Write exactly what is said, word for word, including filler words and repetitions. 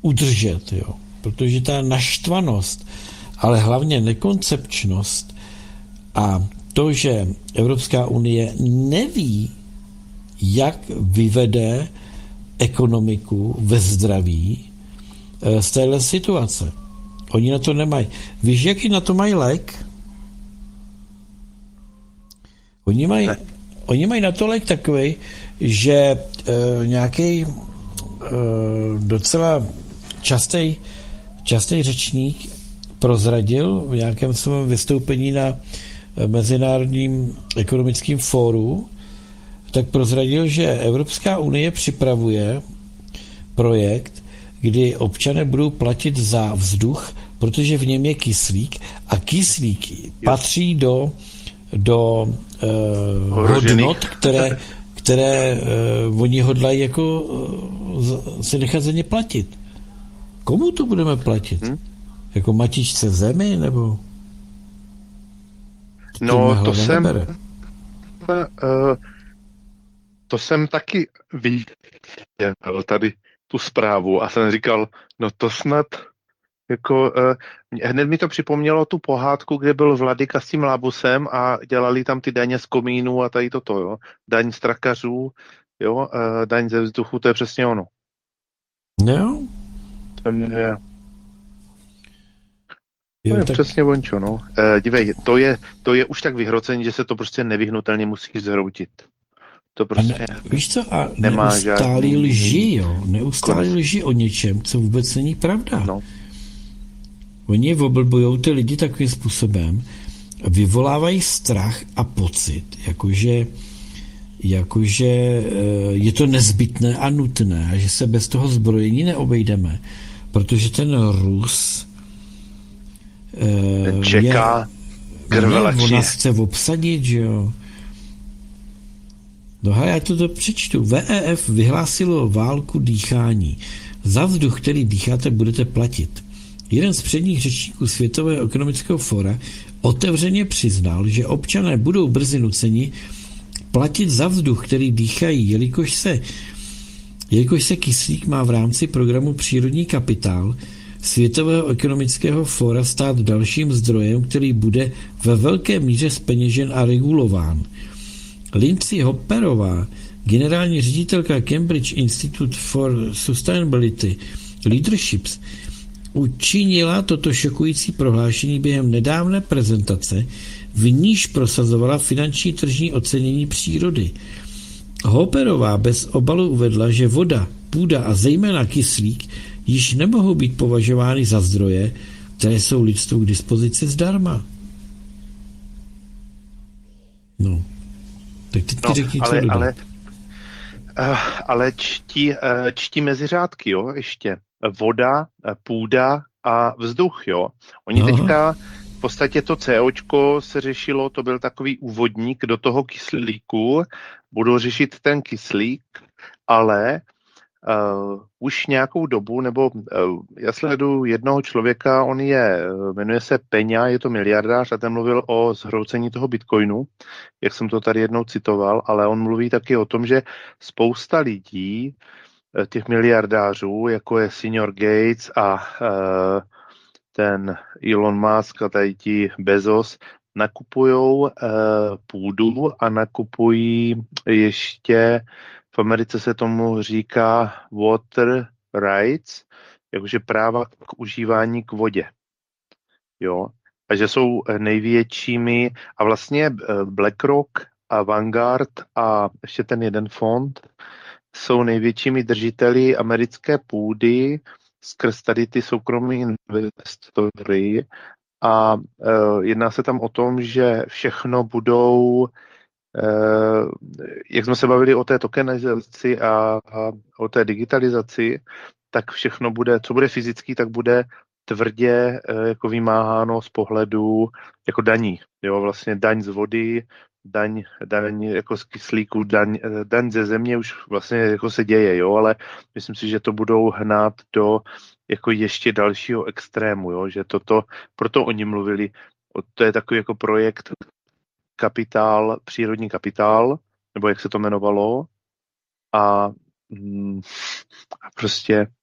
udržet, jo. Protože ta naštvanost, ale hlavně nekoncepčnost a to, že Evropská unie neví, jak vyvede ekonomiku ve zdraví z téhle situace. Oni na to nemají. Víš, jaký na to mají lék? Oni mají, oni mají na to lék takový, že e, nějaký e, docela častý častý řečník prozradil v nějakém svém vystoupení na Mezinárodním ekonomickém fóru, tak prozradil, že Evropská unie připravuje projekt, kdy občané budou platit za vzduch, protože v něm je kyslík a kyslík patří do, do uh, hodnot, které, které uh, oni hodlají jako uh, si nechat za ně platit. Komu to budeme platit? Hmm? Jako matičce zemi, nebo? No, to jsem... Uh, to jsem taky viděl tady tu zprávu a jsem říkal, no to snad jako, uh, hned mi to připomnělo tu pohádku, kde byl Vladyka s tím Lábusem a dělali tam ty daně z komínů a tady toto, jo. Daň z trakařů, jo, uh, daň ze vzduchu, to je přesně ono. No. To je, to je tak... přesně vončo, no. Uh, dívej, to je, to je už tak vyhrocení, že se to prostě nevyhnutelně musí zhroutit. To prostě ne, víš co, a neustálý lži, jo, neustálý lži o něčem, co vůbec není pravda. No. Oni oblbujou ty lidi takovým způsobem, vyvolávají strach a pocit, jakože, jakože je to nezbytné a nutné, a že se bez toho zbrojení neobejdeme, protože ten Rus čeká krvelačí. Ona chce obsadit, že jo. No a já to přečtu. V E F vyhlásilo válku dýchání. Za vzduch, který dýcháte, budete platit. Jeden z předních řečníků Světového ekonomického fóra otevřeně přiznal, že občané budou brzy nuceni platit za vzduch, který dýchají, jelikož se, jelikož se kyslík má v rámci programu Přírodní kapitál Světového ekonomického fóra stát dalším zdrojem, který bude ve velké míře zpeněžen a regulován. Lindsay Hopperová, generální ředitelka Cambridge Institute for Sustainability Leaderships, učinila toto šokující prohlášení během nedávné prezentace, v níž prosazovala finanční tržní ocenění přírody. Hopperová bez obalu uvedla, že voda, půda a zejména kyslík již nemohou být považovány za zdroje, které jsou lidstvu k dispozici zdarma. No. Tak teď no, řekni, ale, ale, uh, ale čtí, uh, čtí mezi řádky, jo, ještě. Voda, půda a vzduch, jo. Oni Aha. teďka, v podstatě to COčko se řešilo, to byl takový úvodník do toho kyslíku, budou řešit ten kyslík, ale uh, už nějakou dobu, nebo uh, já sleduju jednoho člověka, on je, jmenuje se Peňa, je to miliardář a ten mluvil o zhroucení toho bitcoinu, jak jsem to tady jednou citoval, ale on mluví taky o tom, že spousta lidí, těch miliardářů, jako je Senior Gates a uh, ten Elon Musk a tady ti Bezos, nakupujou uh, půdu a nakupují ještě, v Americe se tomu říká water rights, jakože práva k užívání k vodě. Jo. A že jsou největšími, a vlastně BlackRock a Vanguard a ještě ten jeden fond jsou největšími držiteli americké půdy skrz tady ty soukromí investory a uh, jedná se tam o tom, že všechno budou, uh, jak jsme se bavili o té tokenizaci a, a o té digitalizaci, tak všechno bude, co bude fyzický, tak bude tvrdě uh, jako vymáháno z pohledu jako daní. Jo, vlastně daň z vody, daň, daň jako z kyslíku, daň, daň ze země už vlastně jako se děje, jo, ale myslím si, že to budou hnát do jako ještě dalšího extrému, jo, že toto, proto oni mluvili, to je takový jako projekt kapitál, přírodní kapitál, nebo jak se to jmenovalo a, mm, a prostě